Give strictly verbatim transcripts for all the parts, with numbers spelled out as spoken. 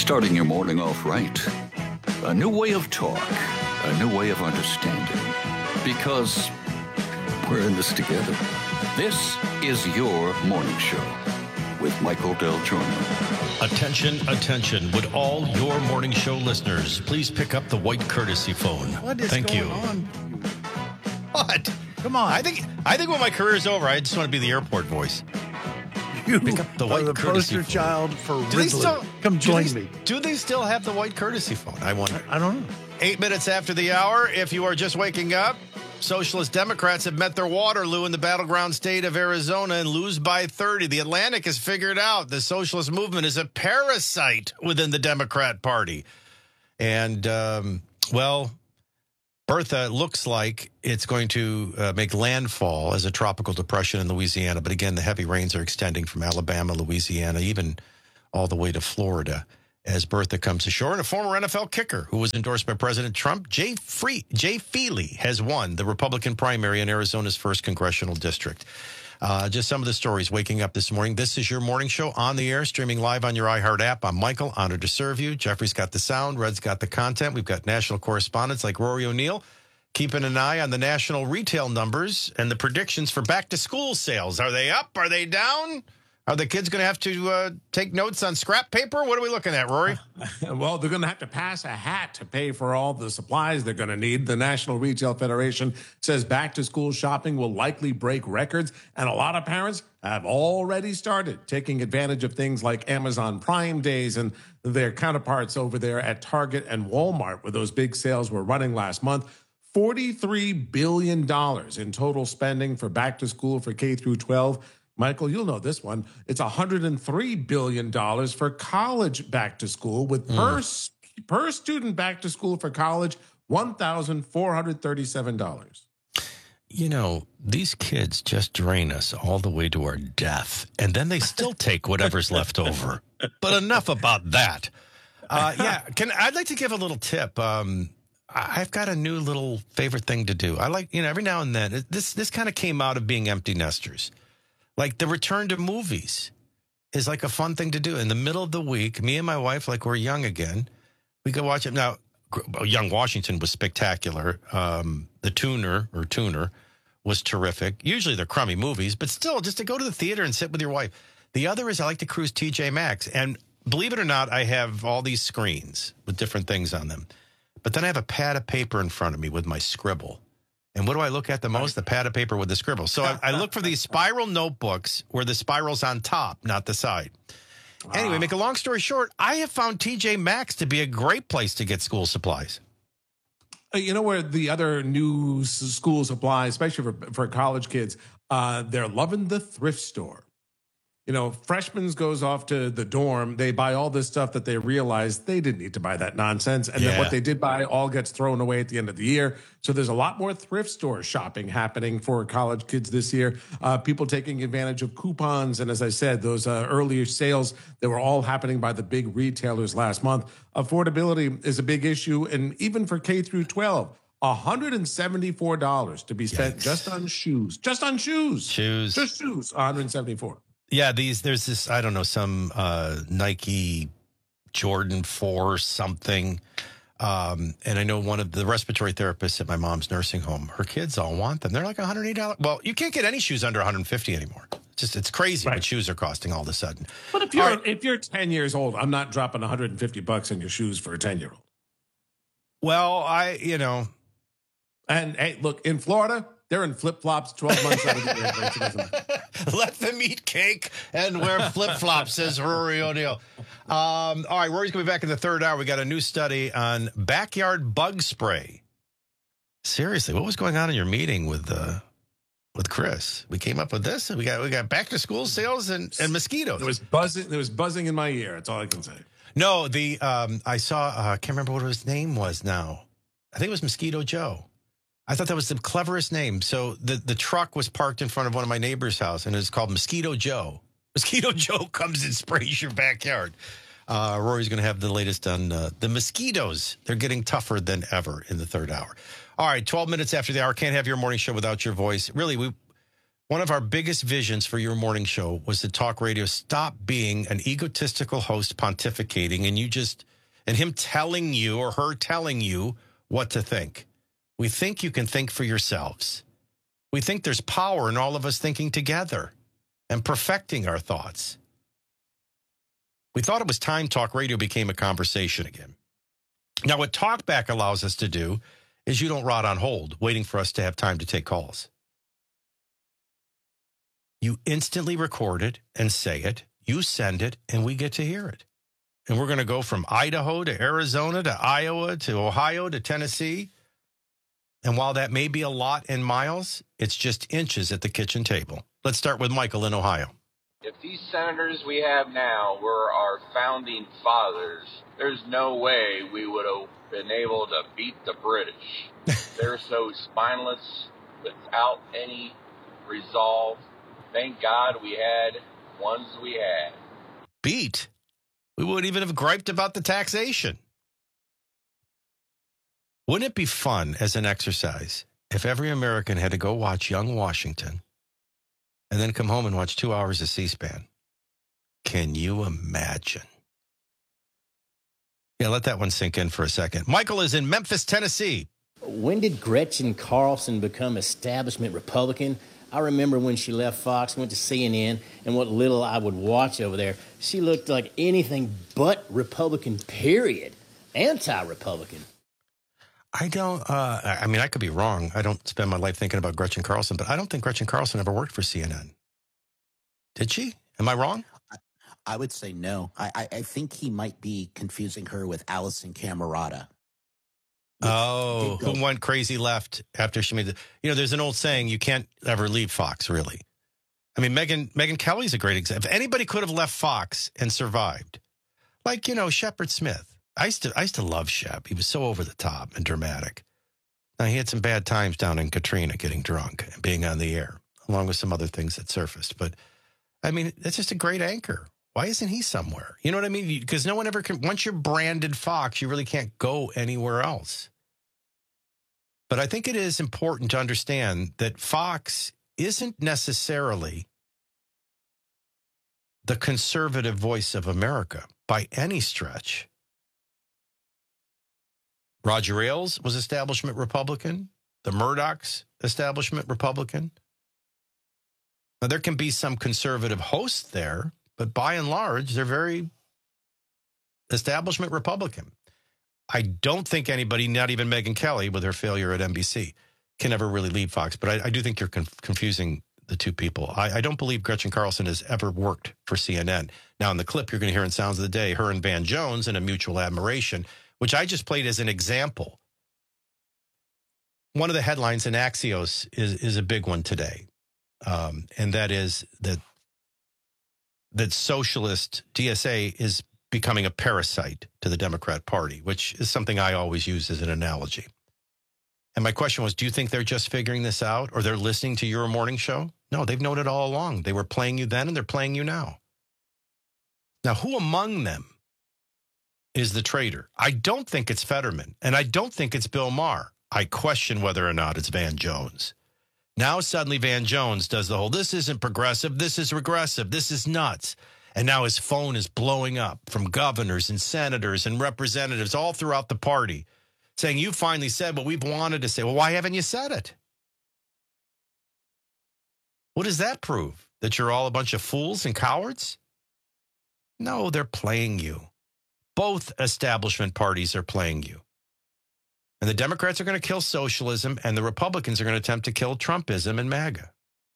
Starting your morning off right. A new way of talk. A new way of understanding. Because we're in this together. This is your morning show with Michael Del Giorno. Attention, attention. Would all your morning show listeners please pick up the white courtesy phone? What is Thank going you. on? What? Come on. I think I think when my career's over, I just want to be the airport voice. You Pick up the white are the courtesy poster phone. child for Do they Ridley. still Come do join they- me. Do they still have the white courtesy phone? I wonder. I don't know. Eight minutes after the hour, if you are just waking up, Socialist Democrats have met their Waterloo in the battleground state of Arizona and lose by thirty. The Atlantic has figured out the socialist movement is a parasite within the Democrat Party. And, um, well, Bertha looks like it's going to uh, make landfall as a tropical depression in Louisiana. But again, the heavy rains are extending from Alabama, Louisiana, even all the way to Florida as Bertha comes ashore. And a former N F L kicker who was endorsed by President Trump, Jay, Free, Jay Feely, has won the Republican primary in Arizona's first congressional district. Uh, just some of the stories waking up this morning. This is your morning show on the air, streaming live on your iHeart app. I'm Michael, honored to serve you. Jeffrey's got the sound. Red's got the content. We've got national correspondents like Rory O'Neill, keeping an eye on the national retail numbers and the predictions for back-to-school sales. Are they up? Are they down? Are the kids going to have to uh, take notes on scrap paper? What are we looking at, Rory? Well, they're going to have to pass a hat to pay for all the supplies they're going to need. The National Retail Federation says back-to-school shopping will likely break records, and a lot of parents have already started taking advantage of things like Amazon Prime Days and their counterparts over there at Target and Walmart, where those big sales were running last month. forty-three billion dollars in total spending for back-to-school for K through twelve. Michael, you'll know this one. It's one hundred three billion dollars for college back to school, with mm. per, per student back to school for college, one thousand four hundred thirty-seven dollars. You know, these kids just drain us all the way to our death, and then they still take whatever's left over. But enough about that. Uh, yeah, can I'd like to give a little tip. Um, I've got a new little favorite thing to do. I like, you know, every now and then, this this kind of came out of being empty nesters. Like the return to movies is like a fun thing to do. In the middle of the week, me and my wife, like we're young again, we go watch it. Now, Young Washington was spectacular. Um, the Tuner or Tuner was terrific. Usually they're crummy movies, but still just to go to the theater and sit with your wife. The other is I like to cruise T J Maxx. And believe it or not, I have all these screens with different things on them. But then I have a pad of paper in front of me with my scribble. And what do I look at the most? The pad of paper with the scribble. So I, I look for these spiral notebooks where the spiral's on top, not the side. Wow. Anyway, make a long story short, I have found T J Maxx to be a great place to get school supplies. You know where the other new school supplies, especially for, for college kids, uh, they're loving the thrift store. You know, freshmen goes off to the dorm. They buy all this stuff that they realize they didn't need to buy that nonsense. And yeah. then what they did buy all gets thrown away at the end of the year. So there's a lot more thrift store shopping happening for college kids this year. Uh, people taking advantage of coupons. And as I said, those uh, earlier sales that were all happening by the big retailers last month. Affordability is a big issue. And even for K through twelve, one hundred seventy-four dollars to be spent Yikes. just on shoes. Just on shoes. Shoes. Just shoes. one hundred seventy-four dollars. Yeah, these there's this, I don't know, some uh, Nike Jordan four something. Um, and I know one of the respiratory therapists at my mom's nursing home, her kids all want them. They're like one hundred eighty dollars. Well, you can't get any shoes under one hundred fifty dollars anymore. It's just, it's crazy right. what shoes are costing all of a sudden. But if you're, right. if you're ten years old, I'm not dropping one hundred fifty bucks in your shoes for a ten year old. Well, I, you know. And hey, look, in Florida, they're in flip-flops twelve months out of the year. Let them eat cake and wear flip-flops, says Rory O'Neill. Um, all right, Rory's going to be back in the third hour. We got a new study on backyard bug spray. Seriously, what was going on in your meeting with uh, with Chris? We came up with this, and we got we got back-to-school sales and, and mosquitoes. There was buzzing. There was buzzing in my ear. That's all I can say. No, the um, I saw. Uh, I can't remember what his name was now. I think it was Mosquito Joe. I thought that was the cleverest name. So the, the truck was parked in front of one of my neighbor's house, and it's called Mosquito Joe. Mosquito Joe comes and sprays your backyard. Uh, Rory's going to have the latest on uh, the mosquitoes. They're getting tougher than ever in the third hour. All right, twelve minutes after the hour. Can't have your morning show without your voice. Really, we One of our biggest visions for your morning show was to talk radio stop being an egotistical host pontificating and you just, and him telling you or her telling you what to think. We think you can think for yourselves. We think there's power in all of us thinking together and perfecting our thoughts. We thought it was time talk radio became a conversation again. Now, what TalkBack allows us to do is you don't rot on hold, waiting for us to have time to take calls. You instantly record it and say it. You send it, and we get to hear it. And we're going to go from Idaho to Arizona to Iowa to Ohio to Tennessee. And while that may be a lot in miles, it's just inches at the kitchen table. Let's start with Michael in Ohio. If these senators we have now were our founding fathers, there's no way we would have been able to beat the British. They're so spineless, without any resolve. Thank God we had ones we had. Beat? We wouldn't even have griped about the taxation. Wouldn't it be fun as an exercise if every American had to go watch Young Washington and then come home and watch two hours of C-SPAN? Can you imagine? Yeah, let that one sink in for a second. Michael is in Memphis, Tennessee. When did Gretchen Carlson become establishment Republican? I remember when she left Fox, went to C N N, and what little I would watch over there, she looked like anything but Republican, period. Anti-Republican. I don't, uh, I mean, I could be wrong. I don't spend my life thinking about Gretchen Carlson, but I don't think Gretchen Carlson ever worked for C N N. Did she? Am I wrong? I, I would say no. I, I, I think he might be confusing her with Allison Camerata. Oh, who went crazy left after she made the, you know, there's an old saying, you can't ever leave Fox, really. I mean, Megyn, Megyn Kelly's a great example. If anybody could have left Fox and survived, like, you know, Shepard Smith. I used to, I used to love Shep. He was so over the top and dramatic. Now, he had some bad times down in Katrina getting drunk and being on the air, along with some other things that surfaced. But, I mean, that's just a great anchor. Why isn't he somewhere? You know what I mean? Because no one ever can, once you're branded Fox, you really can't go anywhere else. But I think it is important to understand that Fox isn't necessarily the conservative voice of America by any stretch. Roger Ailes was establishment Republican. The Murdochs, establishment Republican. Now, there can be some conservative hosts there, but by and large, they're very establishment Republican. I don't think anybody, not even Megyn Kelly, with her failure at N B C, can ever really leave Fox. But I, I do think you're conf- confusing the two people. I, I don't believe Gretchen Carlson has ever worked for C N N. Now, in the clip you're going to hear in Sounds of the Day, her and Van Jones in a mutual admiration, which I just played as an example. One of the headlines in Axios is, is a big one today. Um, and that is that, that socialist D S A is becoming a parasite to the Democrat Party, which is something I always use as an analogy. And my question was, do you think they're just figuring this out or they're listening to your morning show? No, they've known it all along. They were playing you then and they're playing you now. Now, who among them is the traitor? I don't think it's Fetterman, and I don't think it's Bill Maher. I question whether or not it's Van Jones. Now suddenly Van Jones does the whole, this isn't progressive, this is regressive, this is nuts. And now his phone is blowing up from governors and senators and representatives all throughout the party saying, you finally said what we've wanted to say. Well, why haven't you said it? What does that prove? That you're all a bunch of fools and cowards? No, they're playing you. Both establishment parties are playing you. And the Democrats are going to kill socialism, and the Republicans are going to attempt to kill Trumpism and MAGA.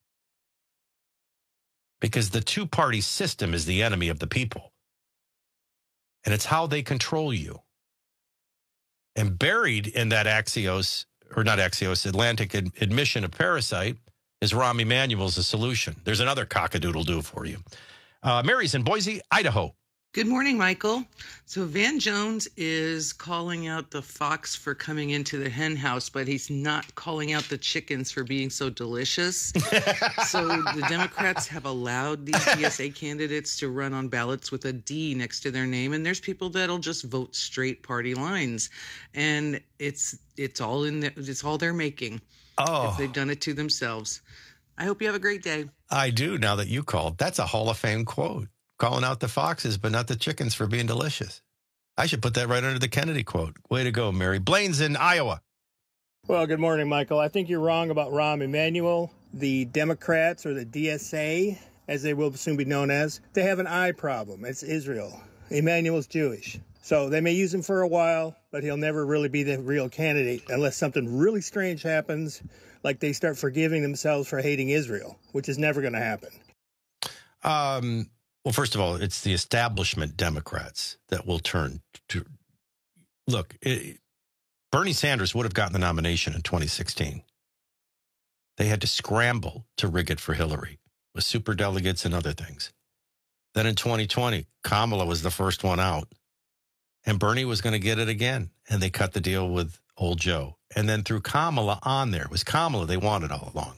Because the two-party system is the enemy of the people. And it's how they control you. And buried in that Axios, or not Axios, Atlantic ad- admission of parasite is Rahm Emanuel's a solution. There's another cockadoodle-doo for you. Uh, Mary's in Boise, Idaho. Good morning, Michael. So Van Jones is calling out the fox for coming into the hen house, but he's not calling out the chickens for being so delicious. So the Democrats have allowed these D S A candidates to run on ballots with a D next to their name, and there's people that'll just vote straight party lines, and it's it's all in the, it's all they're making. Oh, if they've done it to themselves. I hope you have a great day. I do, now that you called. That's a Hall of Fame quote. Calling out the foxes, but not the chickens for being delicious. I should put that right under the Kennedy quote. Way to go, Mary. Blaine's in Iowa. Well, good morning, Michael. I think you're wrong about Rahm Emanuel. The Democrats, or the D S A, as they will soon be known as, they have an eye problem. It's Israel. Emanuel's Jewish. So they may use him for a while, but he'll never really be the real candidate unless something really strange happens, like they start forgiving themselves for hating Israel, which is never going to happen. Um, well, first of all, it's the establishment Democrats that will turn to. Look, it, Bernie Sanders would have gotten the nomination in twenty sixteen. They had to scramble to rig it for Hillary with superdelegates and other things. Then in twenty twenty, Kamala was the first one out. And Bernie was going to get it again. And they cut the deal with old Joe. And then threw Kamala on there. It was Kamala they wanted all along.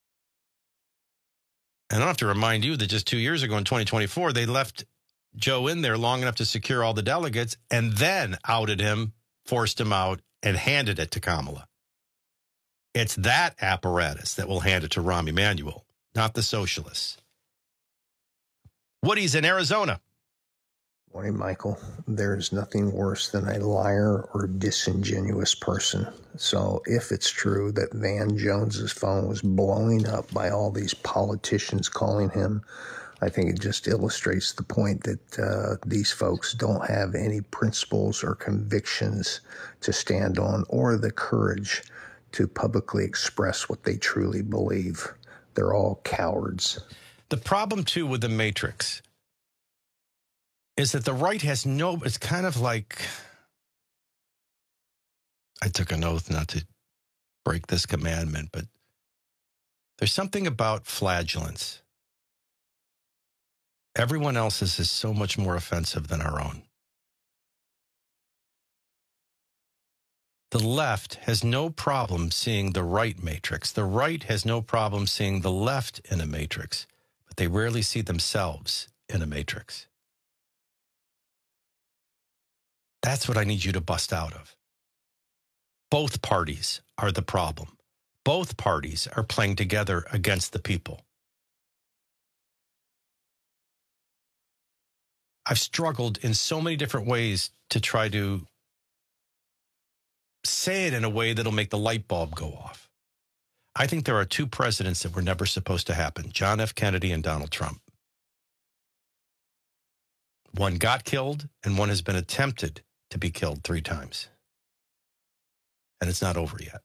And I don't have to remind you that just two years ago in twenty twenty-four, they left Joe in there long enough to secure all the delegates and then outed him, forced him out, and handed it to Kamala. It's that apparatus that will hand it to Rahm Emanuel, not the socialists. Woody's in Arizona. Morning, Michael. There's nothing worse than a liar or disingenuous person. So if it's true that Van Jones's phone was blowing up by all these politicians calling him, I think it just illustrates the point that uh, these folks don't have any principles or convictions to stand on or the courage to publicly express what they truly believe. They're all cowards. The problem, too, with the Matrix is that the right has no, it's kind of like, I took an oath not to break this commandment, but there's something about flagellants. Everyone else's is so much more offensive than our own. The left has no problem seeing the right matrix. The right has no problem seeing the left in a matrix, but they rarely see themselves in a matrix. That's what I need you to bust out of. Both parties are the problem. Both parties are playing together against the people. I've struggled in so many different ways to try to say it in a way that'll make the light bulb go off. I think there are two presidents that were never supposed to happen, John F. Kennedy and Donald Trump. One got killed, and one has been attempted to be killed three times. And it's not over yet.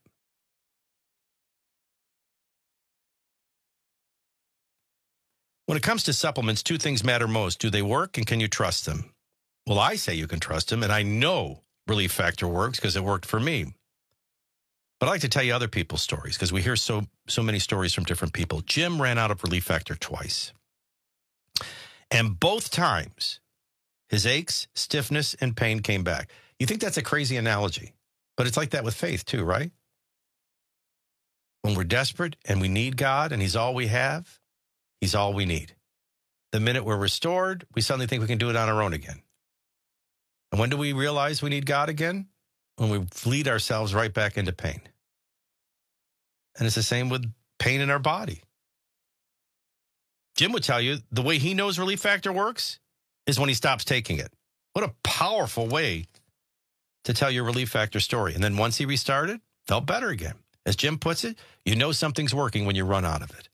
When it comes to supplements, two things matter most. Do they work, and can you trust them? Well, I say you can trust them, and I know Relief Factor works because it worked for me. But I like to tell you other people's stories because we hear so so many stories from different people. Jim ran out of Relief Factor twice. And both times, his aches, stiffness, and pain came back. You think that's a crazy analogy, but it's like that with faith too, right? When we're desperate and we need God and he's all we have, he's all we need. The minute we're restored, we suddenly think we can do it on our own again. And when do we realize we need God again? When we lead ourselves right back into pain. And it's the same with pain in our body. Jim would tell you the way he knows Relief Factor works is when he stops taking it. What a powerful way to tell your Relief Factor story. And then once he restarted, felt better again. As Jim puts it, you know something's working when you run out of it.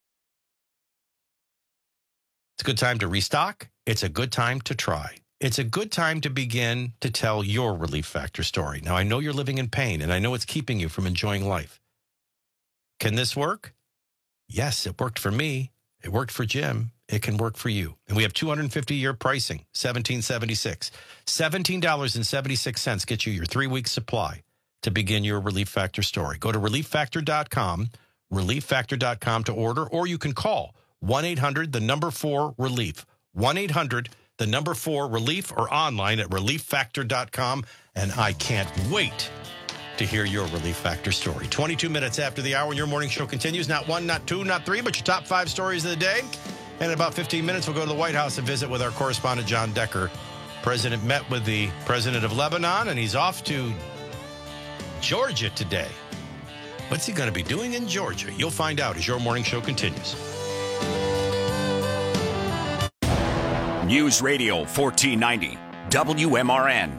It's a good time to restock. It's a good time to try. It's a good time to begin to tell your Relief Factor story. Now, I know you're living in pain, and I know it's keeping you from enjoying life. Can this work? Yes, it worked for me. It worked for Jim. It can work for you. And we have two hundred fifty year pricing, seventeen seventy-six. seventeen dollars and seventy-six cents gets you your three-week supply to begin your Relief Factor story. Go to relief factor dot com, relief factor dot com to order, or you can call one eight hundred, the number four, relief. one eight hundred, the number four, relief, or online at relief factor dot com. And I can't wait to hear your Relief Factor story. twenty-two minutes after the hour, your morning show continues. Not one, not two, not three, but your top five stories of the day. And in about fifteen minutes, we'll go to the White House and visit with our correspondent, John Decker. President met with the president of Lebanon, and he's off to Georgia today. What's he going to be doing in Georgia? You'll find out as your morning show continues. News Radio fourteen ninety, W M R N.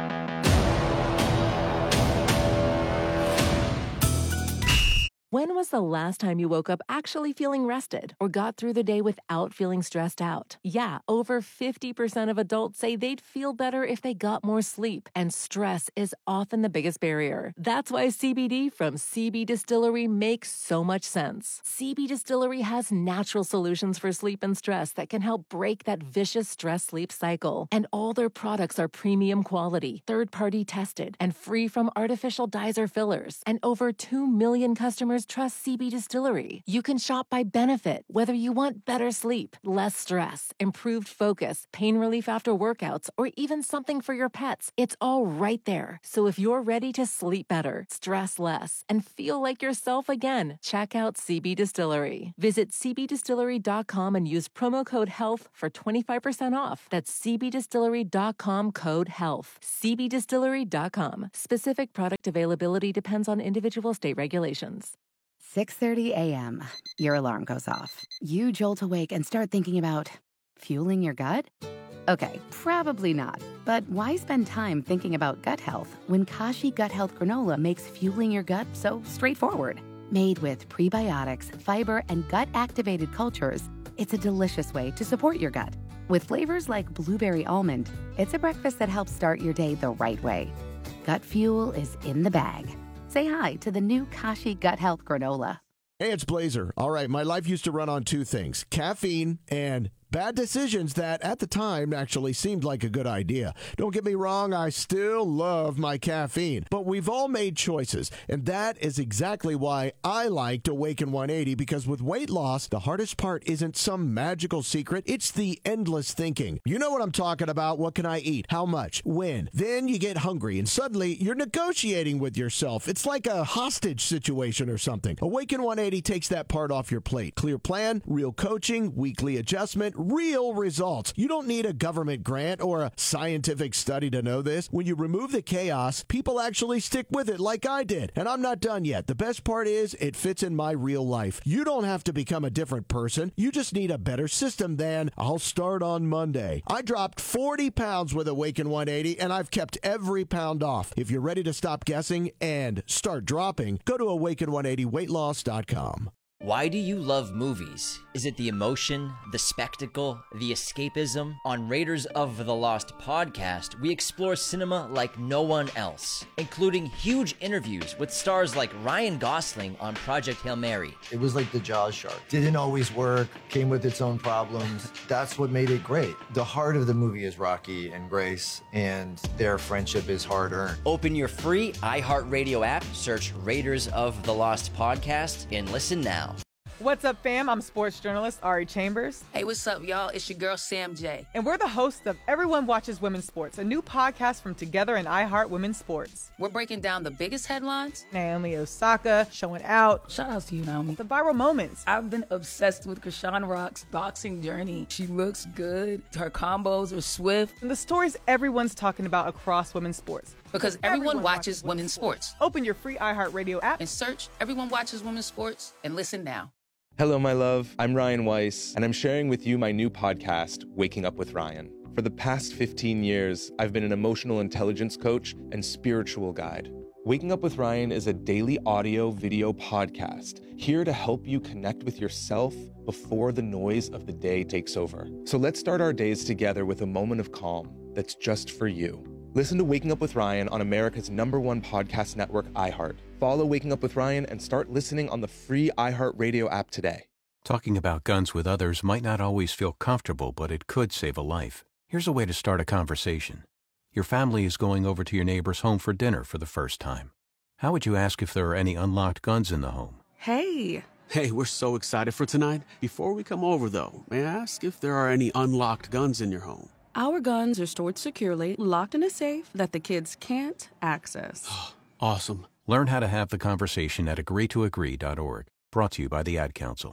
When was the last time you woke up actually feeling rested or got through the day without feeling stressed out? Yeah, over fifty percent of adults say they'd feel better if they got more sleep, and stress is often the biggest barrier. That's why C B D from C B Distillery makes so much sense. C B Distillery has natural solutions for sleep and stress that can help break that vicious stress-sleep cycle. And all their products are premium quality, third-party tested, and free from artificial dyes or fillers. And over two million customers trust C B Distillery. You can shop by benefit, whether you want better sleep, less stress, improved focus, pain relief after workouts, or even something for your pets. It's all right there. So if you're ready to sleep better, stress less, and feel like yourself again, check out C B Distillery. Visit c b distillery dot com and use promo code HEALTH for twenty-five percent off. That's c b distillery dot com code HEALTH. c b distillery dot com. Specific product availability depends on individual state regulations. six thirty a.m. Your alarm goes off. You jolt awake and start thinking about fueling your gut? Okay, probably not. But why spend time thinking about gut health when Kashi Gut Health Granola makes fueling your gut so straightforward? Made with prebiotics, fiber, and gut-activated cultures, it's a delicious way to support your gut. With flavors like blueberry almond, it's a breakfast that helps start your day the right way. Gut fuel is in the bag. Say hi to the new Kashi Gut Health Granola. Hey, it's Blazer. All right, my life used to run on two things, caffeine and bad decisions that at the time actually seemed like a good idea. Don't get me wrong, I still love my caffeine, but we've all made choices, and that is exactly why I liked Awaken one eighty, because with weight loss, the hardest part isn't some magical secret, it's the endless thinking. You know what I'm talking about. What can I eat? How much? When? Then you get hungry, and suddenly you're negotiating with yourself. It's like a hostage situation or something. Awaken one eighty takes that part off your plate. Clear plan, real coaching, weekly adjustment, real results. You don't need a government grant or a scientific study to know this. When you remove the chaos, people actually stick with it like I did. And I'm not done yet. The best part is it fits in my real life. You don't have to become a different person. You just need a better system than I'll start on Monday. I dropped forty pounds with Awaken one eighty, and I've kept every pound off. If you're ready to stop guessing and start dropping, go to awaken one eighty weight loss dot com. Why do you love movies? Is it the emotion, the spectacle, the escapism? On Raiders of the Lost podcast, we explore cinema like no one else, including huge interviews with stars like Ryan Gosling on Project Hail Mary. It was like the Jaws shark. Didn't always work, came with its own problems. That's what made it great. The heart of the movie is Rocky and Grace, and their friendship is hard-earned. Open your free iHeartRadio app, search Raiders of the Lost podcast, and listen now. What's up, fam? I'm sports journalist Ari Chambers. Hey, what's up, y'all? It's your girl, Sam J. And we're the hosts of Everyone Watches Women's Sports, a new podcast from Together and iHeart Women's Sports. We're breaking down the biggest headlines. Naomi Osaka showing out. Shout out to you, Naomi. The viral moments. I've been obsessed with Krishan Rock's boxing journey. She looks good. Her combos are swift. And the stories everyone's talking about across women's sports. Because everyone, everyone watches, watches women's sports. sports. Open your free iHeartRadio app and search Everyone Watches Women's Sports and listen now. Hello, my love. I'm Ryan Weiss, and I'm sharing with you my new podcast, Waking Up with Ryan. For the past fifteen years, I've been an emotional intelligence coach and spiritual guide. Waking Up with Ryan is a daily audio video podcast here to help you connect with yourself before the noise of the day takes over. So let's start our days together with a moment of calm that's just for you. Listen to Waking Up with Ryan on America's number one podcast network, iHeart. Follow Waking Up with Ryan and start listening on the free iHeartRadio app today. Talking about guns with others might not always feel comfortable, but it could save a life. Here's a way to start a conversation. Your family is going over to your neighbor's home for dinner for the first time. How would you ask if there are any unlocked guns in the home? Hey! Hey, we're so excited for tonight. Before we come over, though, may I ask if there are any unlocked guns in your home? Our guns are stored securely, locked in a safe that the kids can't access. Awesome. Learn how to have the conversation at agree to agree dot org. Brought to you by the Ad Council.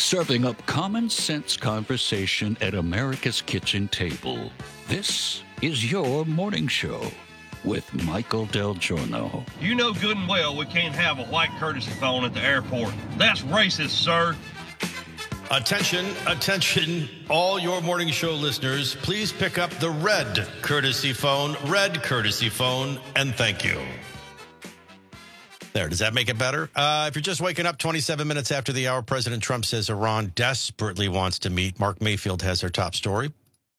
serving up common sense conversation at America's kitchen table. This is your morning show with Michael Del Giorno. You know good and well we can't have a white courtesy phone at the airport. That's racist, sir. Attention, attention, all your morning show listeners, please pick up the red courtesy phone, red courtesy phone, and thank you. There, does that make it better? Uh, if you're just waking up twenty-seven minutes after the hour, President Trump says Iran desperately wants to meet. Mark Mayfield has our top story.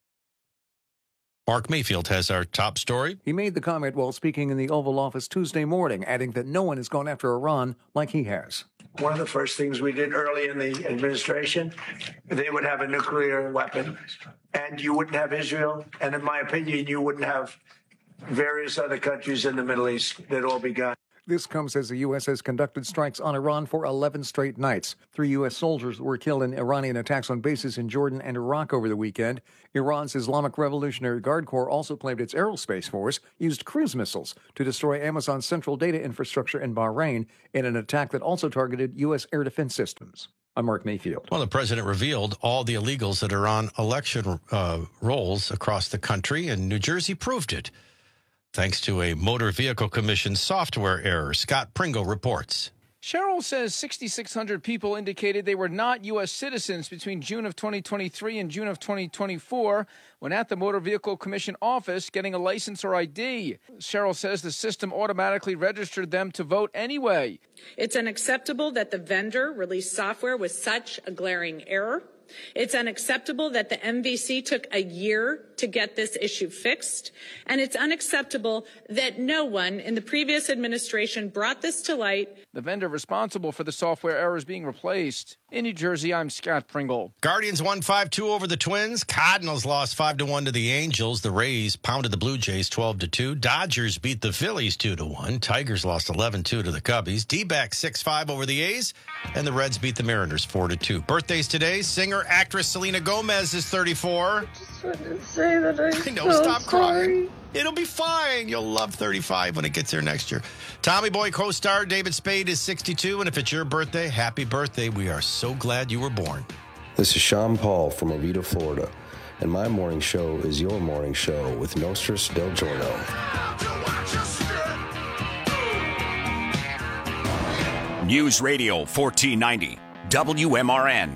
Mark Mayfield has our top story. He made the comment while speaking in the Oval Office Tuesday morning, adding that no one has gone after Iran like he has. One of the first things we did early in the administration, they would have a nuclear weapon, and you wouldn't have Israel, and in my opinion, you wouldn't have various other countries in the Middle East. They'd all be gone. This comes as the U S has conducted strikes on Iran for eleven straight nights. Three U S soldiers were killed in Iranian attacks on bases in Jordan and Iraq over the weekend. Iran's Islamic Revolutionary Guard Corps also claimed its aerospace force used cruise missiles to destroy Amazon's central data infrastructure in Bahrain in an attack that also targeted U S air defense systems. I'm Mark Mayfield. Well, the president revealed all the illegals that are on election uh, rolls across the country, and New Jersey proved it, thanks to a Motor Vehicle Commission software error. Scott Pringle reports. Cheryl says six thousand six hundred people indicated they were not U S citizens between June of twenty twenty-three and June of twenty twenty-four when at the Motor Vehicle Commission office getting a license or I D. Cheryl says the system automatically registered them to vote anyway. It's unacceptable that the vendor released software with such a glaring error. It's unacceptable that the M V C took a year to get this issue fixed. And it's unacceptable that no one in the previous administration brought this to light. The vendor responsible for the software errors being replaced. In New Jersey, I'm Scott Pringle. Guardians won five two over the Twins. Cardinals lost five to one to the Angels. The Rays pounded the Blue Jays twelve to two. Dodgers beat the Phillies two to one. Tigers lost eleven two to the Cubbies. D-backs six five over the A's. And the Reds beat the Mariners four to two. Birthdays today, singer, actress Selena Gomez is thirty-four. I just wanted to say that I'm I know, so stop sorry. crying. It'll be fine. You'll love thirty-five when it gets there next year. Tommy Boy co-star David Spade is sixty-two, and if it's your birthday, happy birthday. We are so glad you were born. This is Sean Paul from Oviedo, Florida, and my morning show is your morning show with Nostris Del Giorno. News Radio fourteen ninety, W M R N.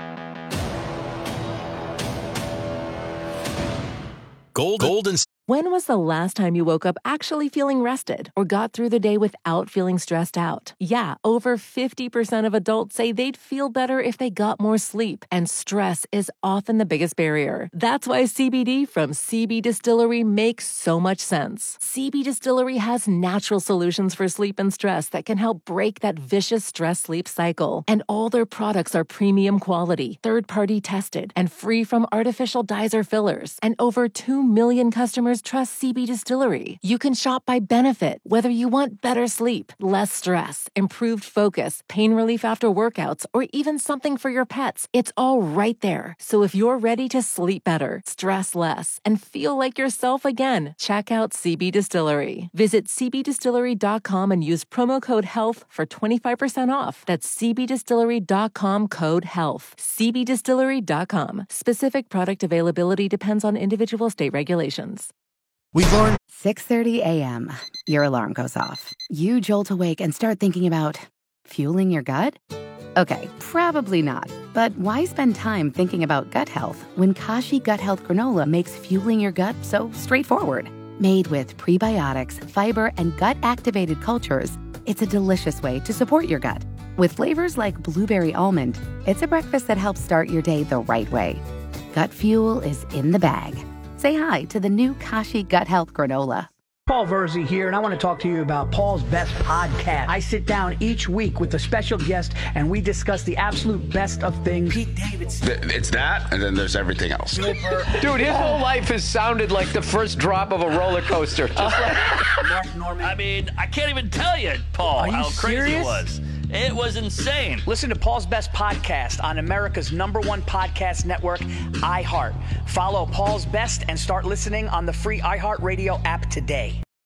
Gold, Golden. When was the last time you woke up actually feeling rested or got through the day without feeling stressed out? Yeah, over fifty percent of adults say they'd feel better if they got more sleep, and stress is often the biggest barrier. That's why C B D from C B Distillery makes so much sense. C B Distillery has natural solutions for sleep and stress that can help break that vicious stress-sleep cycle. And all their products are premium quality, third-party tested, and free from artificial dyes or fillers. And over two million customers trust C B Distillery. You can shop by benefit, whether you want better sleep, less stress, improved focus, pain relief after workouts, or even something for your pets. It's all right there. So if you're ready to sleep better, stress less, and feel like yourself again, check out C B Distillery. Visit c b distillery dot com and use promo code HEALTH for twenty-five percent off. That's c b distillery dot com code HEALTH. c b distillery dot com. Specific product availability depends on individual state regulations. We've learned six thirty a.m. Your alarm goes off. You jolt awake and start thinking about fueling your gut? Okay, probably not. But why spend time thinking about gut health when Kashi Gut Health Granola makes fueling your gut so straightforward? Made with prebiotics, fiber, and gut-activated cultures, it's a delicious way to support your gut. With flavors like blueberry almond, it's a breakfast that helps start your day the right way. Gut fuel is in the bag. Say hi to the new Kashi Gut Health Granola. Paul Verzi here, and I want to talk to you about Paul's Best Podcast. I sit down each week with a special guest, and we discuss the absolute best of things. Pete Davidson. It's that, and then there's everything else. Dude, his whole life has sounded like the first drop of a roller coaster. Just like Mark Norman. I mean, I can't even tell you, Paul, Are you how crazy serious? it was. It was insane. Listen to Paul's Best Podcast on America's number one podcast network, iHeart. Follow Paul's Best and start listening on the free iHeartRadio app today.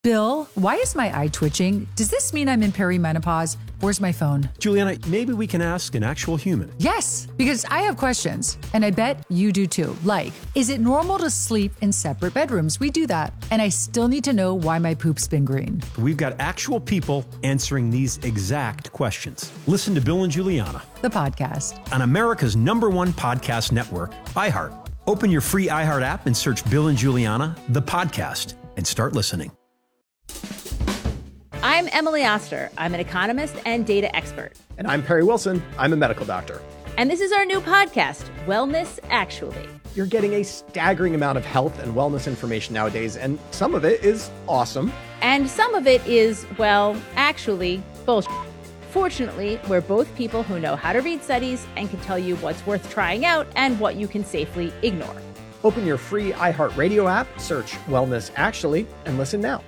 Bill, why is my eye twitching? Does this mean I'm in perimenopause? Where's my phone? Juliana, maybe we can ask an actual human. Yes, because I have questions, and I bet you do too. Like, is it normal to sleep in separate bedrooms? We do that. And I still need to know why my poop's been green. We've got actual people answering these exact questions. Listen to Bill and Juliana, the podcast, on America's number one podcast network, iHeart. Open your free iHeart app and search Bill and Juliana, the podcast, and start listening. I'm Emily Oster. I'm an economist and data expert. And I'm Perry Wilson. I'm a medical doctor. And this is our new podcast, Wellness Actually. You're getting a staggering amount of health and wellness information nowadays, and some of it is awesome. And some of it is, well, actually, bullshit. Fortunately, we're both people who know how to read studies and can tell you what's worth trying out and what you can safely ignore. Open your free iHeartRadio app, search Wellness Actually, and listen now.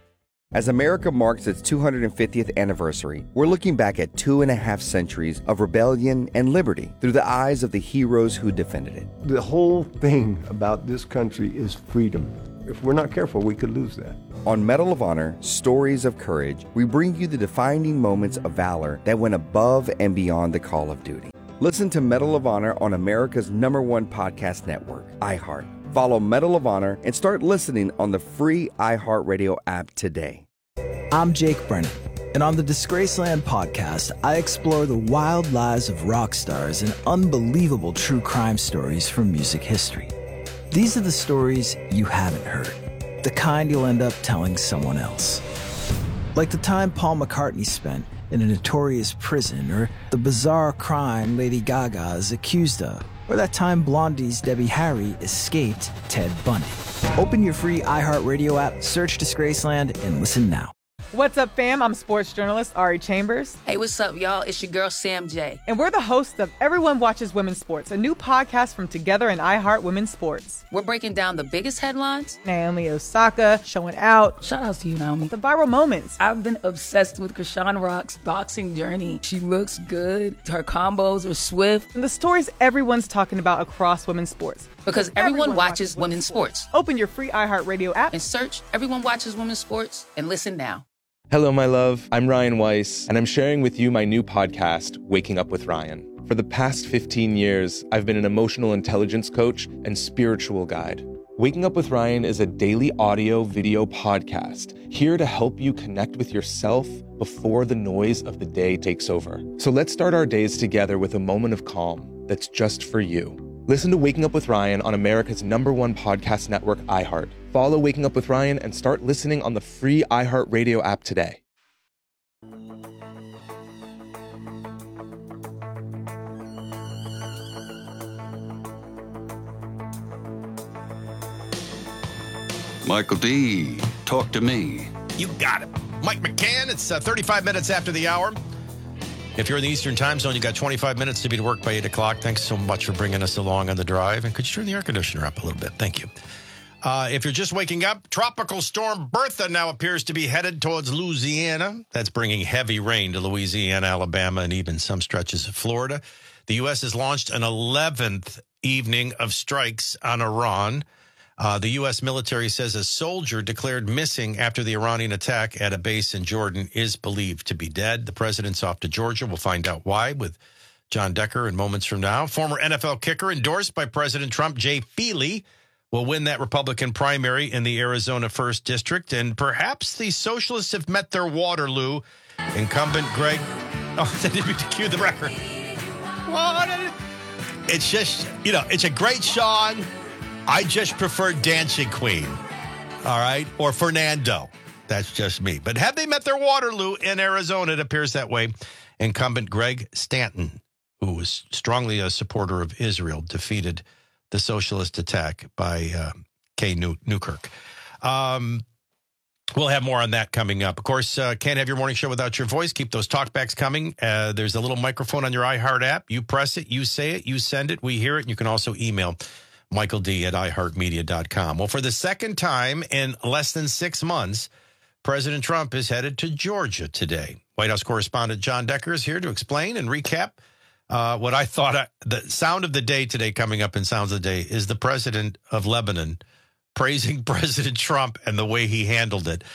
As America marks its two hundred fiftieth anniversary, we're looking back at two and a half centuries of rebellion and liberty through the eyes of the heroes who defended it. The whole thing about this country is freedom. If we're not careful, we could lose that. On Medal of Honor, Stories of Courage, we bring you the defining moments of valor that went above and beyond the call of duty. Listen to Medal of Honor on America's number one podcast network, iHeart. Follow Medal of Honor and start listening on the free iHeartRadio app today. I'm Jake Brennan, and on the Disgraceland podcast, I explore the wild lives of rock stars and unbelievable true crime stories from music history. These are the stories you haven't heard, the kind you'll end up telling someone else. Like the time Paul McCartney spent in a notorious prison, or the bizarre crime Lady Gaga is accused of, or that time Blondie's Debbie Harry escaped Ted Bundy. Open your free iHeartRadio app, search Disgraceland, and listen now. What's up, fam? I'm sports journalist Ari Chambers. Hey, what's up, y'all? It's your girl, Sam J. And we're the hosts of Everyone Watches Women's Sports, a new podcast from Together and iHeart Women's Sports. We're breaking down the biggest headlines. Naomi Osaka showing out. Shout out to you, Naomi. The viral moments. I've been obsessed with Krishan Rock's boxing journey. She looks good. Her combos are swift. And the stories everyone's talking about across women's sports. Because everyone, everyone watches, watches women's sports. sports. Open your free iHeartRadio app and search Everyone Watches Women's Sports and listen now. Hello, my love. I'm Ryan Weiss, and I'm sharing with you my new podcast, Waking Up with Ryan. For the past fifteen years, I've been an emotional intelligence coach and spiritual guide. Waking Up with Ryan is a daily audio video podcast here to help you connect with yourself before the noise of the day takes over. So let's start our days together with a moment of calm that's just for you. Listen to Waking Up with Ryan on America's number one podcast network, iHeart. Follow Waking Up with Ryan and start listening on the free iHeartRadio app today. Michael D., talk to me. You got it. Mike McCann, it's uh, thirty-five minutes after the hour. If you're in the Eastern time zone, you got twenty-five minutes to be to work by eight o'clock. Thanks so much for bringing us along on the drive. And could you turn the air conditioner up a little bit? Thank you. Uh, if you're just waking up, Tropical Storm Bertha now appears to be headed towards Louisiana. That's bringing heavy rain to Louisiana, Alabama, and even some stretches of Florida. The U S has launched an eleventh evening of strikes on Iran. Uh, the U S military says a soldier declared missing after the Iranian attack at a base in Jordan is believed to be dead. The president's off to Georgia. We'll find out why with John Decker in moments from now. Former N F L kicker endorsed by President Trump, Jay Feely, will win that Republican primary in the Arizona first District. And perhaps the socialists have met their Waterloo. Incumbent Greg... Oh, they didn't mean to cue the record. What? It's just, you know, it's a great song. I just prefer Dancing Queen, all right, or Fernando. That's just me. But have they met their Waterloo in Arizona? It appears that way. Incumbent Greg Stanton, who was strongly a supporter of Israel, defeated the socialist attack by uh, Kay New- Newkirk. Um, we'll have more on that coming up. Of course, uh, can't have your morning show without your voice. Keep those talkbacks coming. Uh, there's a little microphone on your iHeart app. You press it, you say it, you send it, we hear it. And you can also email Michael D at i heart media dot com. Well, for the second time in less than six months, President Trump is headed to Georgia today. White House correspondent John Decker is here to explain and recap uh, what I thought I, the sound of the day today, coming up in Sounds of the Day, is the president of Lebanon praising President Trump and the way he handled it.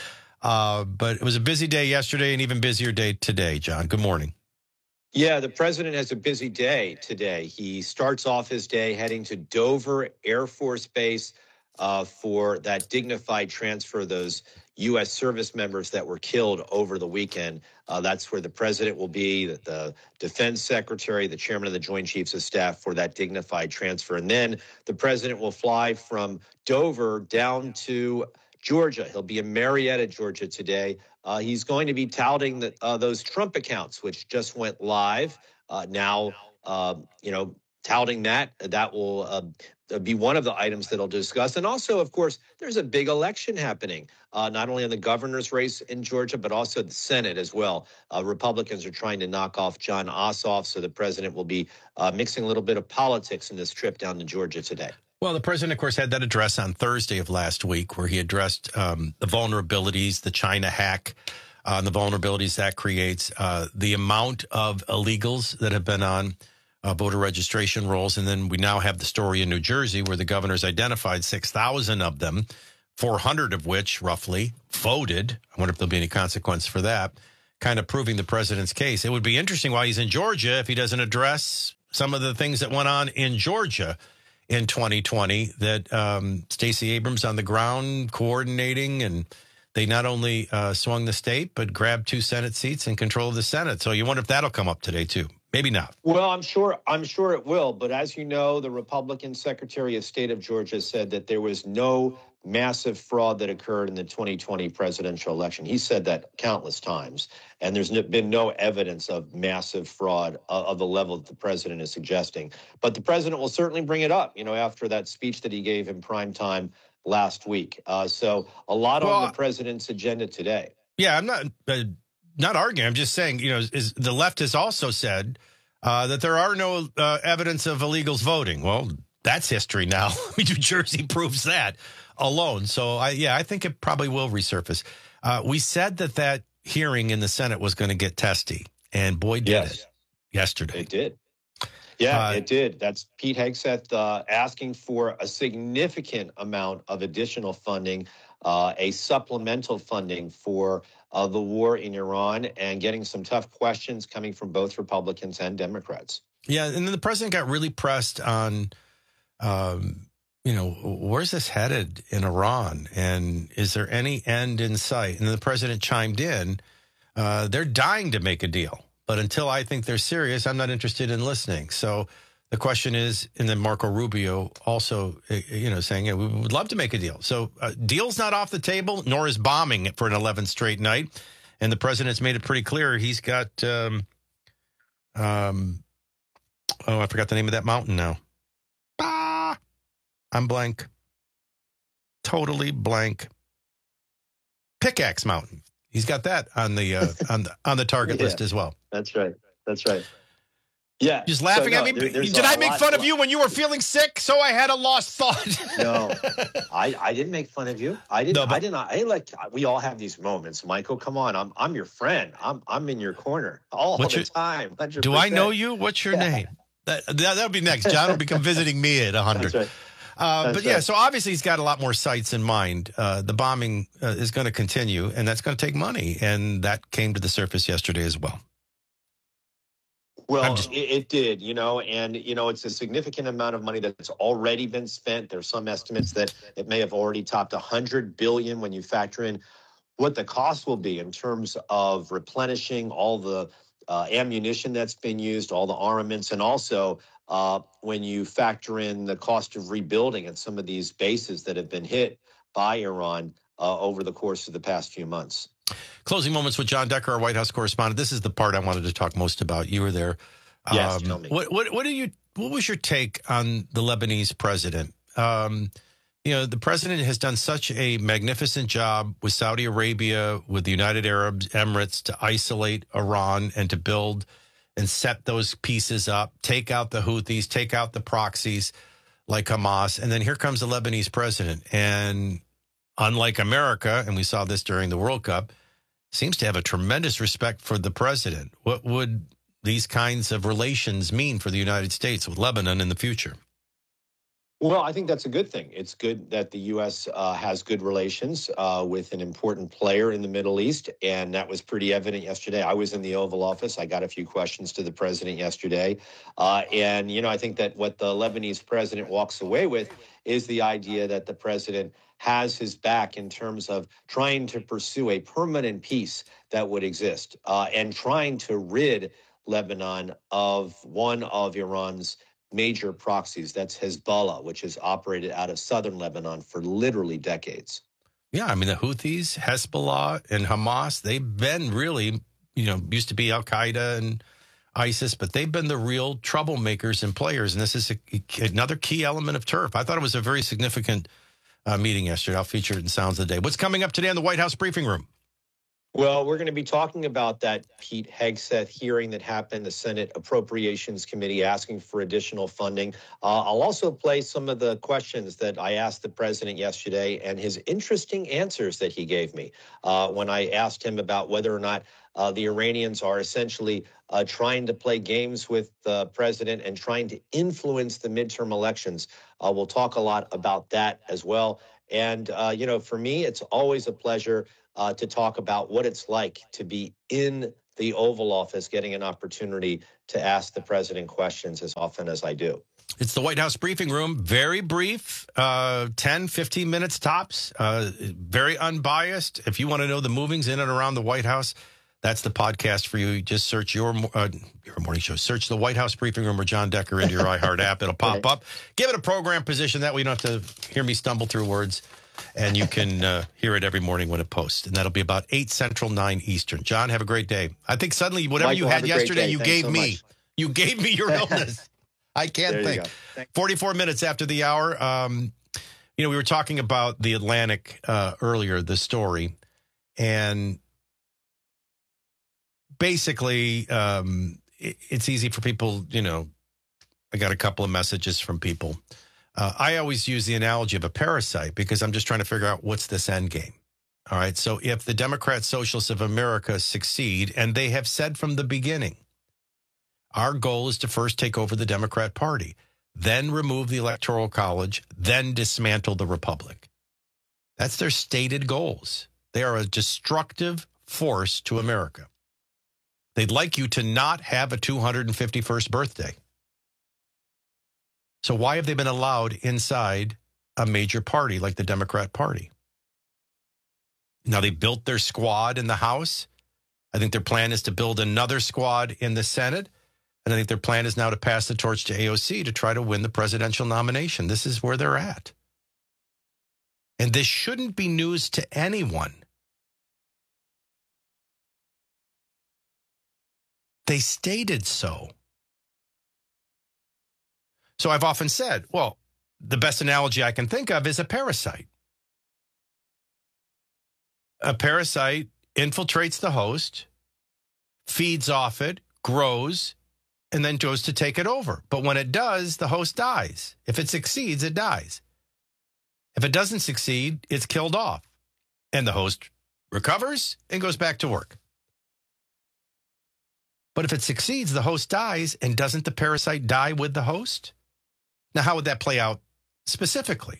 Uh, but it was a busy day yesterday, an even busier day today. John, good morning. Yeah, the president has a busy day today. He starts off his day heading to Dover Air Force Base uh, for that dignified transfer of those U S service members that were killed over the weekend. Uh, that's where the president will be, the, the defense secretary, the chairman of the Joint Chiefs of Staff for that dignified transfer. And then the president will fly from Dover down to Georgia. He'll be in Marietta, Georgia today. Uh, he's going to be touting the, uh, those Trump accounts, which just went live. Uh, now, uh, you know, touting that, that will uh, be one of the items that he'll discuss. And also, of course, there's a big election happening, uh, not only in the governor's race in Georgia, but also the Senate as well. Uh, Republicans are trying to knock off Jon Ossoff, so the president will be uh, mixing a little bit of politics in this trip down to Georgia today. Well, the president, of course, had that address on Thursday of last week where he addressed um, the vulnerabilities, the China hack, uh, and the vulnerabilities that creates, uh, the amount of illegals that have been on uh, voter registration rolls. And then we now have the story in New Jersey where the governor's identified six thousand of them, four hundred of which roughly voted. I wonder if there'll be any consequence for that, kind of proving the president's case. It would be interesting while he's in Georgia if he doesn't address some of the things that went on in Georgia in twenty twenty, that um, Stacey Abrams on the ground coordinating, and they not only uh, swung the state, but grabbed two Senate seats and control of the Senate. So you wonder if that'll come up today, too. Maybe not. Well, I'm sure I'm sure it will. But as you know, the Republican Secretary of State of Georgia said that there was no massive fraud that occurred in the twenty twenty presidential election. He said that countless times. And there's been no evidence of massive fraud of the level that the president is suggesting. But the president will certainly bring it up, you know, after that speech that he gave in prime time last week. Uh, so a lot well, on the president's agenda today. Yeah, I'm not uh, not arguing. I'm just saying, you know, is, the left has also said uh, that there are no uh, evidence of illegals voting. Well, that's history now. New Jersey proves that alone. So, I, yeah, I think it probably will resurface. Uh, we said that that hearing in the Senate was going to get testy, and boy, did yes. it yesterday. It did. Yeah, uh, it did. That's Pete Hegseth uh, asking for a significant amount of additional funding, uh, a supplemental funding for uh, the war in Iran, and getting some tough questions coming from both Republicans and Democrats. Yeah, and then the president got really pressed on, um, you know, where's this headed in Iran? And is there any end in sight? And then the president chimed in, uh, they're dying to make a deal. But until I think they're serious, I'm not interested in listening. So the question is, and then Marco Rubio also, you know, saying, yeah, we would love to make a deal. So uh, deal's not off the table, nor is bombing for an eleventh straight night. And the president's made it pretty clear he's got, um, um, oh, I forgot the name of that mountain now. Ah, I'm blank. Totally blank. Pickaxe Mountain. He's got that on the uh, on the on the target yeah, list as well. That's right. That's right. Yeah. Just laughing so, no, at me. There, Did I make fun of you when you were feeling sick? So I had a lost thought. No, I, I didn't make fun of you. I didn't. No, but, I didn't. I like. We all have these moments, Michael. Come on. I'm I'm your friend. I'm I'm in your corner all the your, time. one hundred percent. Do I know you? What's your yeah. name? That that'll be next. John will become visiting me at one hundred. That's right. Uh, but, yeah, right. so obviously he's got a lot more sights in mind. Uh, the bombing uh, is going to continue, and that's going to take money. And that came to the surface yesterday as well. Well, just... it, it did, you know, and, you know, it's a significant amount of money that's already been spent. There's some estimates that it may have already topped one hundred billion dollars when you factor in what the cost will be in terms of replenishing all the uh, ammunition that's been used, all the armaments, and also Uh, when you factor in the cost of rebuilding at some of these bases that have been hit by Iran uh, over the course of the past few months. Closing moments with John Decker, our White House correspondent. This is the part I wanted to talk most about. You were there. Yes, um, tell me. What, what, what, are you, what was your take on the Lebanese president? Um, you know, the president has done such a magnificent job with Saudi Arabia, with the United Arab Emirates to isolate Iran and to build and set those pieces up, take out the Houthis, take out the proxies like Hamas. And then here comes the Lebanese president. And unlike America, and we saw this during the World Cup, seems to have a tremendous respect for the president. What would these kinds of relations mean for the United States with Lebanon in the future? Well, I think that's a good thing. It's good that the U S uh, has good relations uh, with an important player in the Middle East, and that was pretty evident yesterday. I was in the Oval Office. I got a few questions to the president yesterday. Uh, and, you know, I think that what the Lebanese president walks away with is the idea that the president has his back in terms of trying to pursue a permanent peace that would exist uh, and trying to rid Lebanon of one of Iran's major proxies. That's Hezbollah, which has operated out of southern Lebanon for literally decades. Yeah, I mean, the Houthis, Hezbollah, and Hamas, they've been really, you know, used to be Al-Qaeda and ISIS, but they've been the real troublemakers and players, and this is a, another key element of turf. I thought it was a very significant uh, meeting yesterday. I'll feature it in Sounds of the Day. What's coming up today in the White House briefing room? Well, we're going to be talking about that Pete Hegseth hearing that happened, the Senate Appropriations Committee asking for additional funding. Uh, I'll also play some of the questions that I asked the president yesterday and his interesting answers that he gave me uh, when I asked him about whether or not uh, the Iranians are essentially uh, trying to play games with the president and trying to influence the midterm elections. Uh, we'll talk a lot about that as well. And, uh, you know, for me, it's always a pleasure Uh, to talk about what it's like to be in the Oval Office, getting an opportunity to ask the president questions as often as I do. It's the White House briefing room. Very brief, uh, ten, fifteen minutes tops, uh, very unbiased. If you want to know the movings in and around the White House, that's the podcast for you. Just search your, uh, your morning show. Search the White House briefing room or John Decker into your iHeart app. It'll pop up. Give it a program position. That way you don't have to hear me stumble through words. And you can uh, hear it every morning when it posts. And that'll be about eight Central, nine Eastern. John, have a great day. I think suddenly whatever Michael, you had yesterday, you Thanks gave so me. much. You gave me your illness. I can't There you think. go. forty-four minutes after the hour. Um, you know, we were talking about the Atlantic uh, earlier, the story. And basically, um, it, it's easy for people, you know, I got a couple of messages from people. Uh, I always use the analogy of a parasite because I'm just trying to figure out what's this end game. All right. So if the Democrat Socialists of America succeed, and they have said from the beginning, our goal is to first take over the Democrat Party, then remove the Electoral College, then dismantle the Republic. That's their stated goals. They are a destructive force to America. They'd like you to not have a two hundred fifty-first birthday. So why have they been allowed inside a major party like the Democrat Party? Now, they built their squad in the House. I think their plan is to build another squad in the Senate. And I think their plan is now to pass the torch to A O C to try to win the presidential nomination. This is where they're at. And this shouldn't be news to anyone. They stated so. So I've often said, well, the best analogy I can think of is a parasite. A parasite infiltrates the host, feeds off it, grows, and then goes to take it over. But when it does, the host dies. If it succeeds, it dies. If it doesn't succeed, it's killed off. And the host recovers and goes back to work. But if it succeeds, the host dies, and doesn't the parasite die with the host? Now, how would that play out specifically?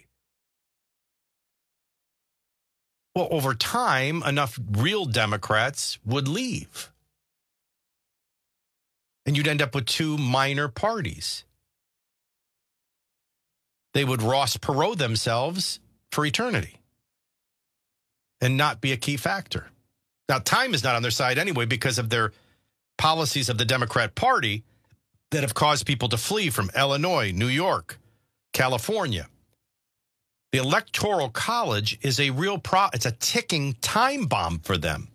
Well, over time, enough real Democrats would leave. And you'd end up with two minor parties. They would Ross Perot themselves for eternity and not be a key factor. Now, time is not on their side anyway because of their policies of the Democrat Party that have caused people to flee from Illinois, New York, California. The Electoral College is a real pro. It's a ticking time bomb for them.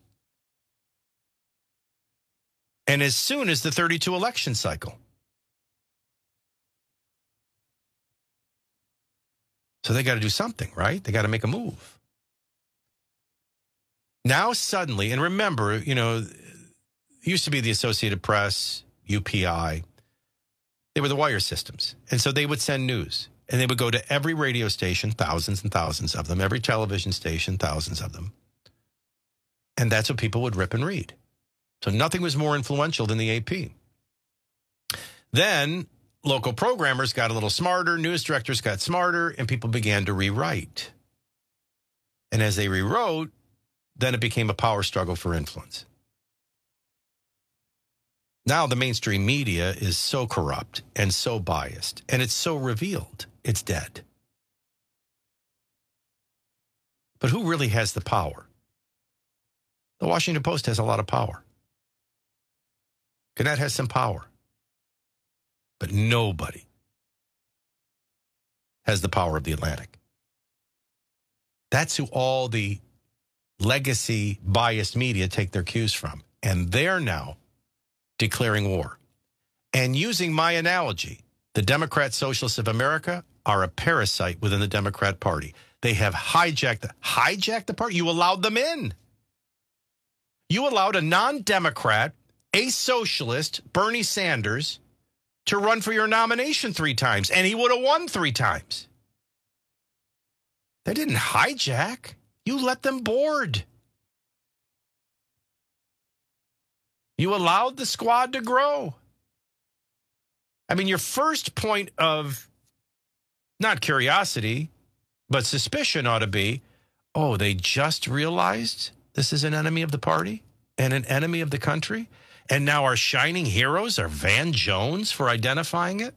And as soon as the thirty-two election cycle. So they got to do something, right? They got to make a move. Now suddenly, and remember, you know, it used to be the Associated Press, U P I. They were the wire systems. And so they would send news. And they would go to every radio station, thousands and thousands of them, every television station, thousands of them. And that's what people would rip and read. So nothing was more influential than the A P. Then local programmers got a little smarter, news directors got smarter, and people began to rewrite. And as they rewrote, then it became a power struggle for influence. Now the mainstream media is so corrupt and so biased, and it's so revealed, it's dead. But who really has the power? The Washington Post has a lot of power. Gannett has some power. But nobody has the power of the Atlantic. That's who all the legacy biased media take their cues from. And they're now declaring war. And using my analogy, the Democrat Socialists of America are a parasite within the Democrat Party. They have hijacked the, hijacked the party. You allowed them in. You allowed a non-Democrat, a socialist, Bernie Sanders, to run for your nomination three times, and he would have won three times. They didn't hijack. You let them board. You allowed the squad to grow. I mean, your first point of not curiosity, but suspicion ought to be, oh, they just realized this is an enemy of the party and an enemy of the country? And now our shining heroes are Van Jones for identifying it?